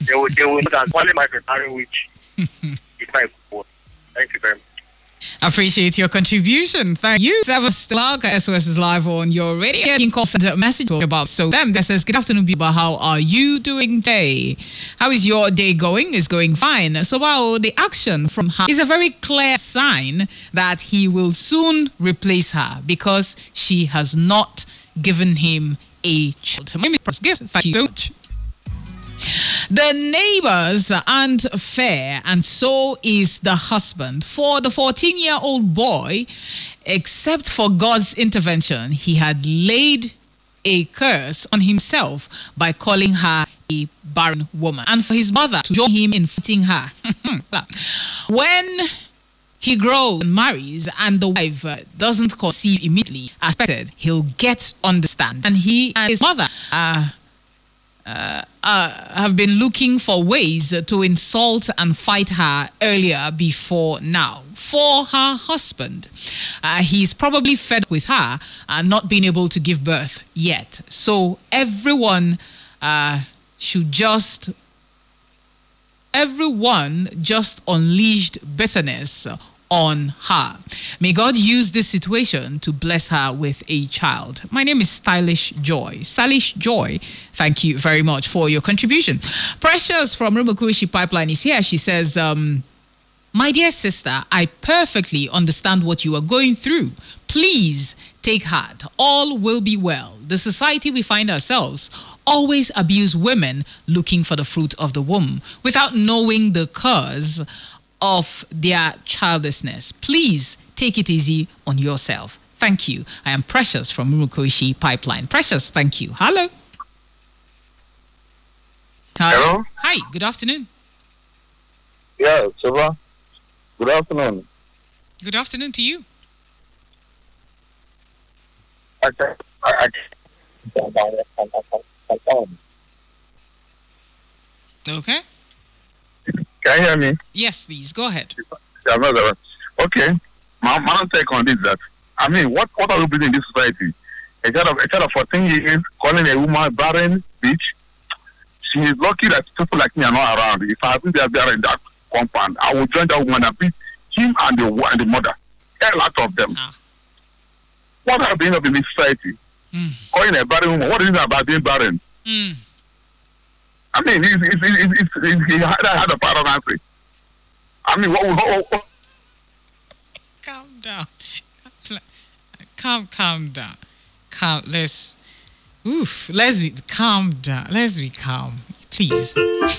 They will know that Wale might be married witch. If I go. Thank you very much. Appreciate your contribution. Thank you. Seven Stalker SOS is live on your radio. You can call send a message about so them that says, good afternoon, people. How are you doing today? How is your day going? It's going fine. So wow, the action from her is a very clear sign that he will soon replace her because she has not given him a child. Thank you so much. The neighbors aren't fair, and so is the husband. For the 14-year-old boy, except for God's intervention, he had laid a curse on himself by calling her a barren woman, and for his mother to join him in fighting her. When he grows and marries and the wife doesn't conceive immediately as expected, he'll get understand. And he and his mother have been looking for ways to insult and fight her earlier before now. For her husband, he's probably fed with her not being able to give birth yet. So everyone just unleashed bitterness on her. May God use this situation to bless her with a child. My name is Stylish Joy. Stylish Joy, thank you very much for your contribution. Precious from Rumukushi Pipeline is here. She says, my dear sister, I perfectly understand what you are going through. Please take heart. All will be well. The society we find ourselves always abuse women looking for the fruit of the womb without knowing the cause of their childlessness. Please take it easy on yourself. Thank you. I am Precious from Rumukushi Pipeline. Precious, thank you. Hello. Hello. Hi, good afternoon. Yeah, Shiva. Good afternoon. Good afternoon to you. Okay. Can you hear me? Yes, please. Go ahead. Okay. My take on this that, I mean, what are we building in this society? A child of 14 years calling a woman barren bitch. She is lucky that people like me are not around. If I think they are there in that compound, I will join that woman and beat him and the mother. A lot of them. What are being up in this society? Calling a barren woman. What is it about being barren? I mean, he had a part of answer. I mean, what? Calm down. Calm down. Calm down. Let's be calm, please.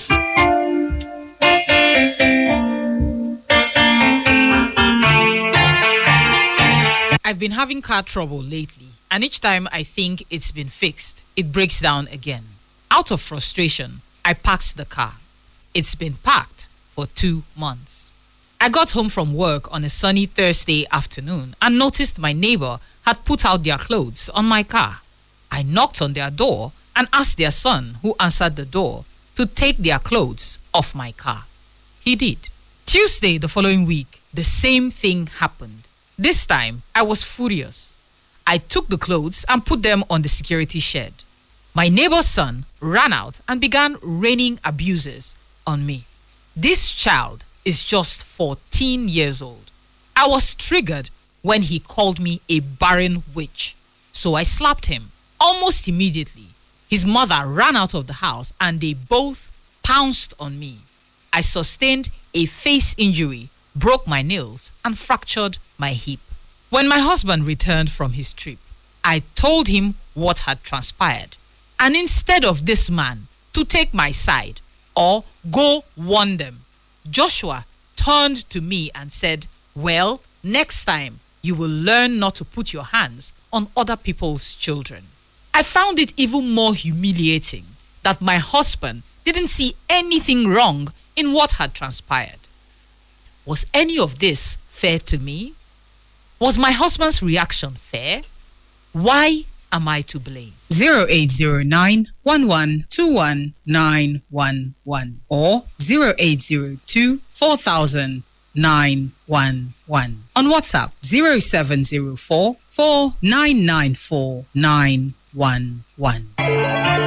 I've been having car trouble lately, and each time I think it's been fixed, it breaks down again. Out of frustration, I parked the car. It's been parked for 2 months. I got home from work on a sunny Thursday afternoon and noticed my neighbor had put out their clothes on my car. I knocked on their door and asked their son, who answered the door, to take their clothes off my car. He did. Tuesday the following week, the same thing happened. This time, I was furious. I took the clothes and put them on the security shed. My neighbor's son ran out and began raining abuses on me. This child is just 14 years old. I was triggered when he called me a barren witch, so I slapped him. Almost immediately, his mother ran out of the house and they both pounced on me. I sustained a face injury, broke my nails, and fractured my hip. When my husband returned from his trip, I told him what had transpired. And instead of this man to take my side or go warn them, Joshua turned to me and said, well, next time you will learn not to put your hands on other people's children. I found it even more humiliating that my husband didn't see anything wrong in what had transpired. Was any of this fair to me? Was my husband's reaction fair? Why am I to blame? 0809 1121 911 or 0802 4000 911. On WhatsApp 0704 4994 911.